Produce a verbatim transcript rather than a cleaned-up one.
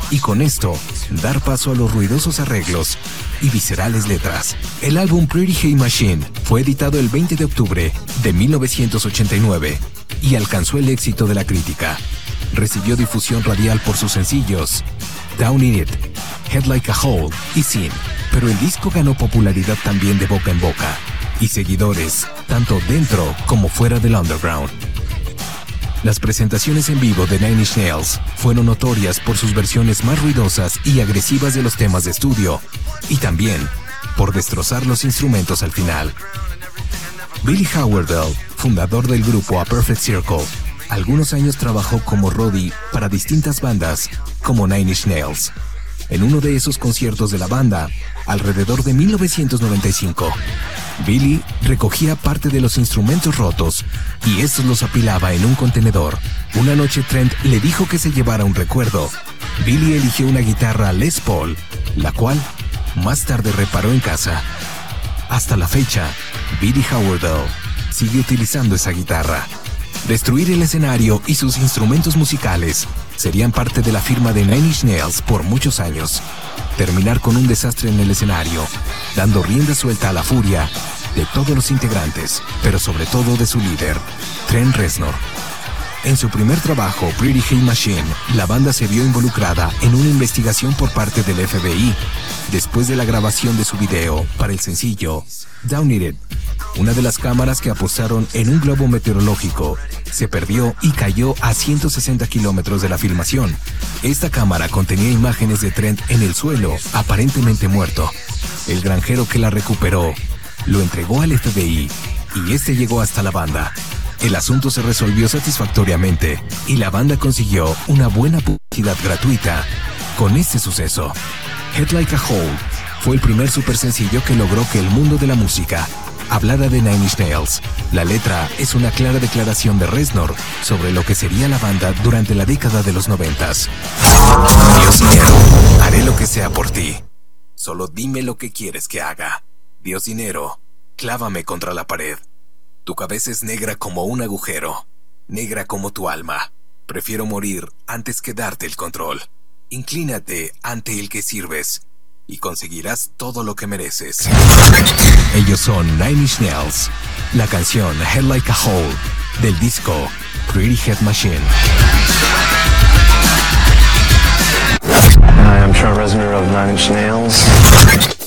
y con esto dar paso a los ruidosos arreglos y viscerales letras. El álbum Pretty Hate Machine fue editado el veinte de octubre de mil novecientos ochenta y nueve y alcanzó el éxito de la crítica. Recibió difusión radial por sus sencillos Down In It, Head Like a Hole y Sin, pero el disco ganó popularidad también de boca en boca y seguidores tanto dentro como fuera del underground. Las presentaciones en vivo de Nine Inch Nails fueron notorias por sus versiones más ruidosas y agresivas de los temas de estudio, y también por destrozar los instrumentos al final. Billy Howerdel, fundador del grupo A Perfect Circle, algunos años trabajó como roadie para distintas bandas como Nine Inch Nails. En uno de esos conciertos de la banda, alrededor de mil novecientos noventa y cinco, Billy recogía parte de los instrumentos rotos y estos los apilaba en un contenedor. Una noche Trent le dijo que se llevara un recuerdo. Billy eligió una guitarra Les Paul, la cual más tarde reparó en casa. Hasta la fecha, Billy Howerdel sigue utilizando esa guitarra. Destruir el escenario y sus instrumentos musicales serían parte de la firma de Nine Inch Nails por muchos años. Terminar con un desastre en el escenario, dando rienda suelta a la furia de todos los integrantes, pero sobre todo de su líder, Trent Reznor. En su primer trabajo, Pretty Hate Machine, la banda se vio involucrada en una investigación por parte del F B I, después de la grabación de su video para el sencillo Down In It. Una de las cámaras que apostaron en un globo meteorológico se perdió y cayó a ciento sesenta kilómetros de la filmación. Esta cámara contenía imágenes de Trent en el suelo, aparentemente muerto. El granjero que la recuperó lo entregó al F B I y este llegó hasta la banda. El asunto se resolvió satisfactoriamente y la banda consiguió una buena publicidad gratuita con este suceso. Head Like a Hole fue el primer super sencillo que logró que el mundo de la música hablara de Nine Inch Nails. La letra es una clara declaración de Reznor sobre lo que sería la banda durante la década de los noventas. Dios dinero, haré lo que sea por ti. Solo dime lo que quieres que haga. Dios dinero, clávame contra la pared. Tu cabeza es negra como un agujero, negra como tu alma. Prefiero morir antes que darte el control. Inclínate ante el que sirves y conseguirás todo lo que mereces. Ellos son Nine Inch Nails. La canción Head Like a Hole del disco Pretty Hate Machine. Hi, I'm Trent Reznor of Nine Inch Nails.